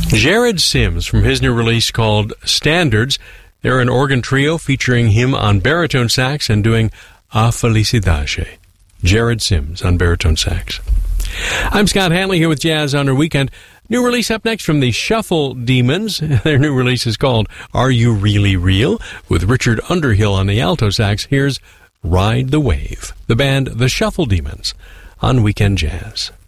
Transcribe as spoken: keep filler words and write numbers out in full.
Jared Sims from his new release called Standards. They're an organ trio featuring him on baritone sax and doing A Felicidade. Jared Sims on baritone sax. I'm Scott Hanley here with Jazz on our Weekend. New release up next from the Shuffle Demons. Their new release is called Are You Really Real? With Richard Underhill on the alto sax. Here's Ride the Wave. The band The Shuffle Demons on Weekend Jazz.